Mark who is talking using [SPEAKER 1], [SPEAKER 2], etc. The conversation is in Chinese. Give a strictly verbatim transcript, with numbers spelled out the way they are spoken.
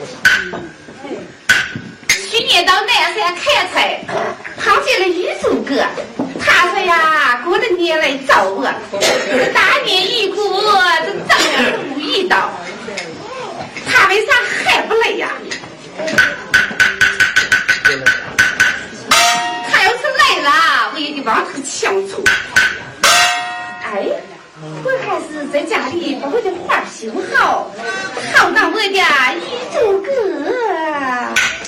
[SPEAKER 1] 去年到南山看菜，碰见了一柱哥，他说呀，过了年来找我，大年一过，这正是五一到，他为啥还不来呀？他要是来了，我也得往他抢出。哎，我还是在家里把我的花修好，好让我的一柱哥。